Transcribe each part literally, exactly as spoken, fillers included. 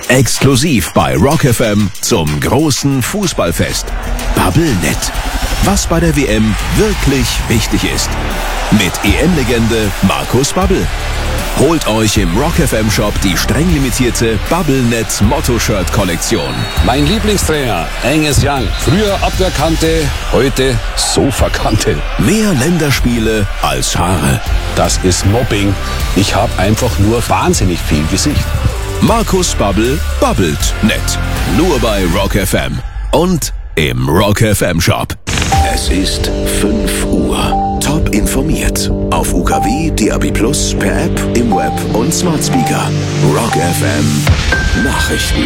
Exklusiv bei Rock F M zum großen Fußballfest. Bubblenet. Was bei der W M wirklich wichtig ist. Mit E M-Legende Markus Babbel. Holt euch im Rock F M Shop die streng limitierte Bubblenet Motto-Shirt-Kollektion. Mein Lieblingstrainer, Angus Young. Früher Abwehrkante, heute Sofakante. Mehr Länderspiele als Haare. Das ist Mobbing. Ich habe einfach nur wahnsinnig viel Gesicht. Markus Babbel babbelt nett. Nur bei Rock F M. Und im Rock F M Shop. Es ist fünf Uhr. Top informiert. Auf U K W, D A B plus, per App, im Web und Smart Speaker. Rock F M Nachrichten.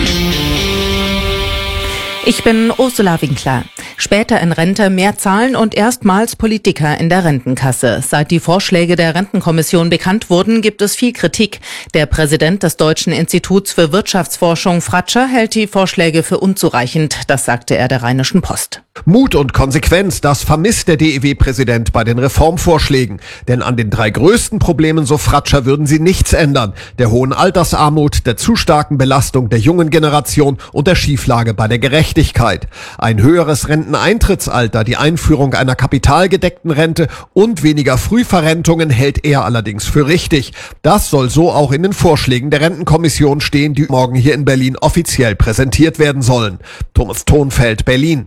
Ich bin Ursula Winkler. Später in Rente mehr zahlen und erstmals Politiker in der Rentenkasse. Seit die Vorschläge der Rentenkommission bekannt wurden, gibt es viel Kritik. Der Präsident des Deutschen Instituts für Wirtschaftsforschung, Fratscher, hält die Vorschläge für unzureichend. Das sagte er der Rheinischen Post. Mut und Konsequenz, das vermisst der D E W-Präsident bei den Reformvorschlägen. Denn an den drei größten Problemen, so Fratscher, würden sie nichts ändern. Der hohen Altersarmut, der zu starken Belastung der jungen Generation und der Schieflage bei der Gerechtigkeit. Ein höheres Renteneintrittsalter, die Einführung einer kapitalgedeckten Rente und weniger Frühverrentungen hält er allerdings für richtig. Das soll so auch in den Vorschlägen der Rentenkommission stehen, die morgen hier in Berlin offiziell präsentiert werden sollen. Thomas Thonfeld, Berlin.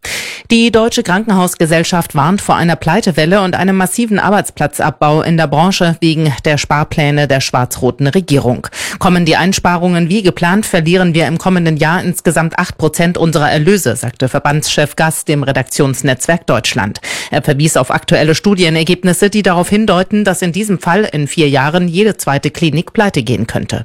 Die Deutsche Krankenhausgesellschaft warnt vor einer Pleitewelle und einem massiven Arbeitsplatzabbau in der Branche wegen der Sparpläne der schwarz-roten Regierung. Kommen die Einsparungen wie geplant, verlieren wir im kommenden Jahr insgesamt acht Prozent unserer Erlöse, sagte Verbandschef Gass dem Redaktionsnetzwerk Deutschland. Er verwies auf aktuelle Studienergebnisse, die darauf hindeuten, dass in diesem Fall in vier Jahren jede zweite Klinik pleite gehen könnte.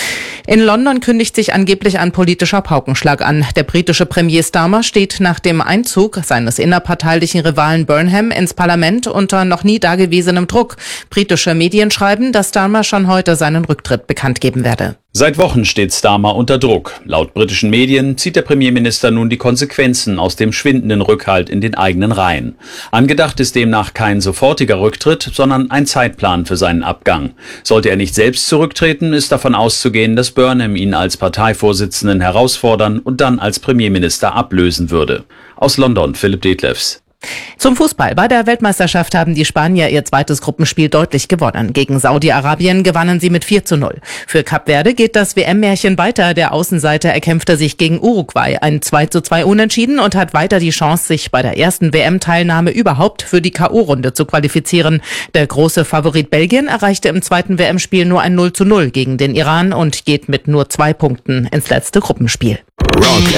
In London kündigt sich angeblich ein politischer Paukenschlag an. Der britische Premier Starmer steht nach dem Einzug seines innerparteilichen Rivalen Burnham ins Parlament unter noch nie dagewesenem Druck. Britische Medien schreiben, dass Starmer schon heute seinen Rücktritt bekannt geben werde. Seit Wochen steht Starmer unter Druck. Laut britischen Medien zieht der Premierminister nun die Konsequenzen aus dem schwindenden Rückhalt in den eigenen Reihen. Angedacht ist demnach kein sofortiger Rücktritt, sondern ein Zeitplan für seinen Abgang. Sollte er nicht selbst zurücktreten, ist davon auszugehen, dass Burnham ihn als Parteivorsitzenden herausfordern und dann als Premierminister ablösen würde. Aus London, Philipp Detlefs. Zum Fußball. Bei der Weltmeisterschaft haben die Spanier ihr zweites Gruppenspiel deutlich gewonnen. Gegen Saudi-Arabien gewannen sie mit vier zu null. Für Kap Verde geht das W M-Märchen weiter. Der Außenseiter erkämpfte sich gegen Uruguay ein zwei zu zwei Unentschieden und hat weiter die Chance, sich bei der ersten W M-Teilnahme überhaupt für die K O-Runde zu qualifizieren. Der große Favorit Belgien erreichte im zweiten W M-Spiel nur ein null zu null gegen den Iran und geht mit nur zwei Punkten ins letzte Gruppenspiel. Rock